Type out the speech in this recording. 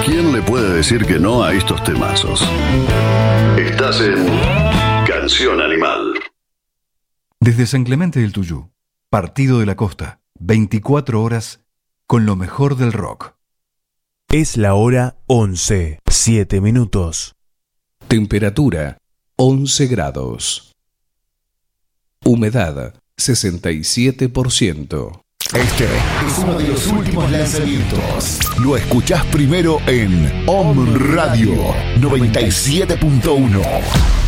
¿Quién le puede decir que no a estos temazos? Estás en Canción Animal. Desde San Clemente del Tuyú, Partido de la Costa, 24 horas con lo mejor del rock. Es la hora 11, 7 minutos. Temperatura 11 grados. Humedad 67%. Este es uno de los últimos lanzamientos. Lo escuchás primero en Om Radio 97.1.